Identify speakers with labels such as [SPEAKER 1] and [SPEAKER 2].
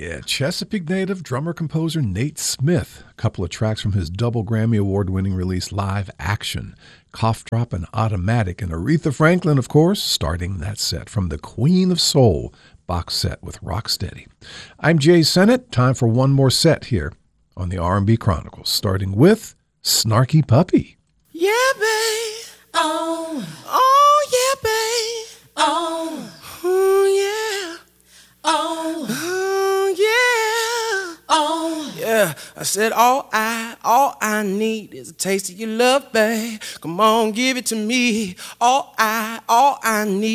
[SPEAKER 1] Yeah, Chesapeake native drummer-composer Nate Smith. A couple of tracks from his double Grammy Award-winning release Live Action. Cough Drop and Automatic, and Aretha Franklin, of course, starting that set from the Queen of Soul box set with Rocksteady. I'm Jay Sennett. Time for one more set here on the R&B Chronicles, starting with Snarky Puppy.
[SPEAKER 2] Yeah, babe. Oh, yeah, babe. Yeah. Yeah, I said all I need is a taste of your love, babe. Come on, give it to me. All I need.